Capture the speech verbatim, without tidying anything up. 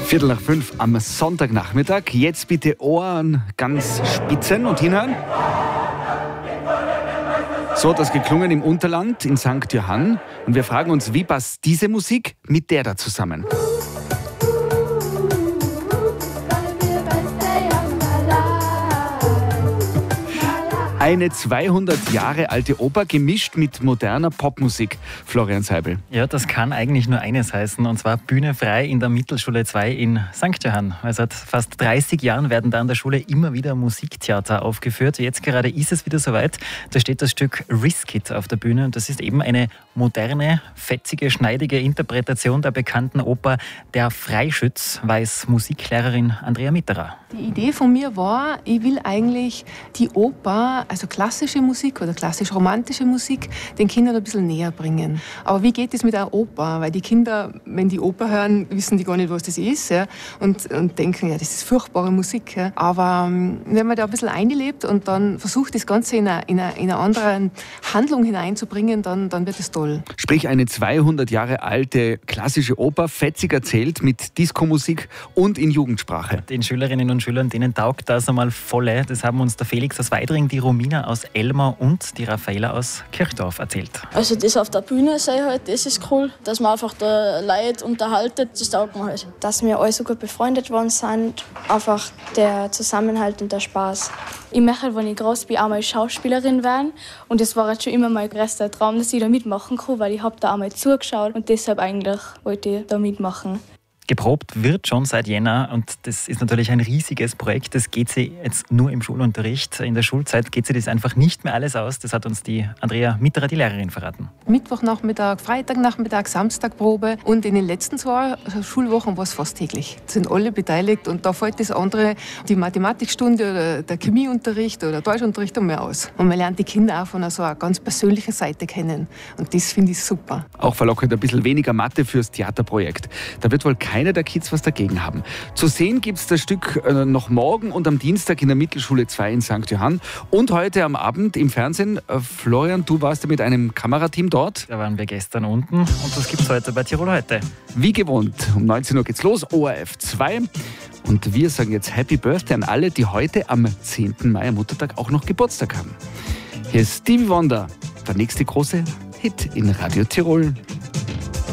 Viertel nach fünf am Sonntagnachmittag. Jetzt bitte Ohren ganz spitzen und hinhören. So hat das geklungen im Unterland in Sankt Johann. Und wir fragen uns, wie passt diese Musik mit der da zusammen? Eine zweihundert Jahre alte Oper gemischt mit moderner Popmusik. Florian Seibel. Ja, das kann eigentlich nur eines heißen, und zwar Bühne frei in der Mittelschule zwei in Sankt Johann. Also seit fast dreißig Jahren werden da an der Schule immer wieder Musiktheater aufgeführt. Jetzt gerade ist es wieder soweit. Da steht das Stück Risk It auf der Bühne und das ist eben eine moderne, fetzige, schneidige Interpretation der bekannten Oper Der Freischütz, weiß Musiklehrerin Andrea Mitterer. Die Idee von mir war, ich will eigentlich die Oper, also klassische Musik oder klassisch-romantische Musik, den Kindern ein bisschen näher bringen. Aber wie geht es mit einer Oper? Weil die Kinder, wenn die Oper hören, wissen die gar nicht, was das ist, ja, und, und denken, ja, das ist furchtbare Musik. Ja. Aber ähm, wenn man da ein bisschen einlebt und dann versucht, das Ganze in eine, in eine, in eine andere Handlung hineinzubringen, dann, dann wird es toll. Sprich, eine zweihundert Jahre alte klassische Oper, fetzig erzählt mit Diskomusik und in Jugendsprache. Den Schülerinnen und Schülern, denen taugt das einmal volle. Das haben uns der Felix aus Weidring, die Romina aus Elmau und die Raffaela aus Kirchdorf erzählt. Also das auf der Bühne sei halt, das ist cool, dass man einfach da Leute unterhaltet, das taugt mir halt. Dass wir alle so gut befreundet worden sind, einfach der Zusammenhalt und der Spaß. Ich möchte, wenn ich groß bin, einmal Schauspielerin werden. Und das war jetzt schon immer mein größter Traum, dass ich da mitmachen kann, weil ich habe da einmal zugeschaut und deshalb eigentlich wollte ich da mitmachen. Geprobt wird schon seit Jänner und das ist natürlich ein riesiges Projekt. Das geht sie jetzt nur im Schulunterricht. In der Schulzeit geht sie das einfach nicht mehr alles aus. Das hat uns die Andrea Mitterer, die Lehrerin, verraten. Mittwochnachmittag, Freitagnachmittag, Samstagprobe und in den letzten zwei Schulwochen war es fast täglich. Da sind alle beteiligt und da fällt das andere, die Mathematikstunde oder der Chemieunterricht oder Deutschunterricht einmal aus. Und man lernt die Kinder auch von so einer ganz persönlichen Seite kennen und das finde ich super. Auch verlockend ein bisschen weniger Mathe fürs Theaterprojekt. Da wird wohl kein Keine der Kids was dagegen haben. Zu sehen gibt es das Stück äh, noch morgen und am Dienstag in der Mittelschule zwei in Sankt Johann und heute am Abend im Fernsehen. Äh, Florian, du warst ja mit einem Kamerateam dort. Da waren wir gestern unten und das gibt es heute bei Tirol heute. Wie gewohnt, um neunzehn Uhr geht's los, O R F zwei. Und wir sagen jetzt Happy Birthday an alle, die heute am zehnten Mai, am Muttertag, auch noch Geburtstag haben. Hier ist Stevie Wonder, der nächste große Hit in Radio Tirol.